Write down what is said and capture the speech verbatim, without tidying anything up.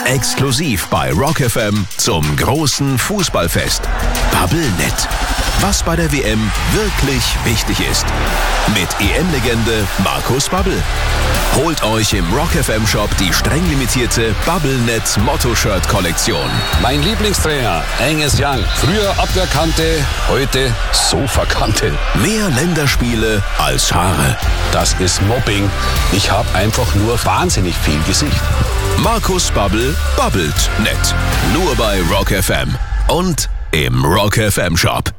Exklusiv bei Rock F M zum großen Fußballfest. Bubblenet. Was bei der W M wirklich wichtig ist. Mit E M-Legende Markus Babbel. Holt euch im Rock F M Shop die streng limitierte Bubblenet Motto-Shirt-Kollektion. Mein Lieblingstrainer, Angus Young. Früher Abwehrkante, heute Sofakante. Mehr Länderspiele als Haare. Das ist Mobbing. Ich habe einfach nur wahnsinnig viel Gesicht. Markus Babbel babbelt nett. Nur bei Rock F M und im Rock F M Shop.